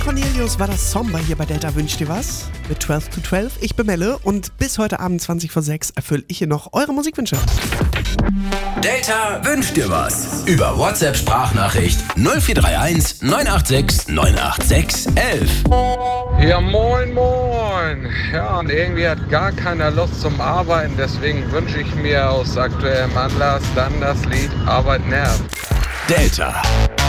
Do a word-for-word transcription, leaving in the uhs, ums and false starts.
Cornelius war das Somber hier bei Delta Wünscht dir was? Mit zwölf zu zwölf. Ich bin Melle und bis heute Abend zwanzig vor sechs erfülle ich hier noch eure Musikwünsche. Delta wünscht dir was. Über WhatsApp-Sprachnachricht null vier drei eins neun acht sechs neun acht sechs elf. Ja, moin, moin. Ja, und irgendwie hat gar keiner Lust zum Arbeiten. Deswegen wünsche ich mir aus aktuellem Anlass dann das Lied Arbeit nervt. Delta.